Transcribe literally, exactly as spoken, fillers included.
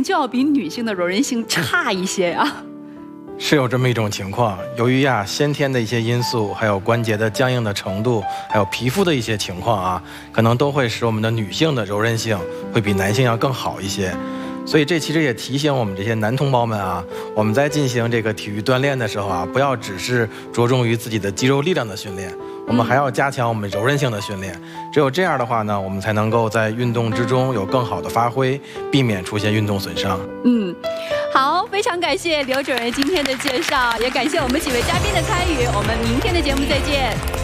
性就要比女性的柔韧性差一些呀？ 是有这么一种情况，由于呀先天的一些因素，还有关节的僵硬的程度，还有皮肤的一些情况啊，可能都会使我们的女性的柔韧性会比男性要更好一些。所以这其实也提醒我们这些男同胞们啊，我们在进行这个体育锻炼的时候啊，不要只是着重于自己的肌肉力量的训练，我们还要加强我们柔韧性的训练。只有这样的话呢，我们才能够在运动之中有更好的发挥，避免出现运动损伤。 嗯，好，非常感谢刘主任今天的介绍，也感谢我们几位嘉宾的参与。我们明天的节目再见。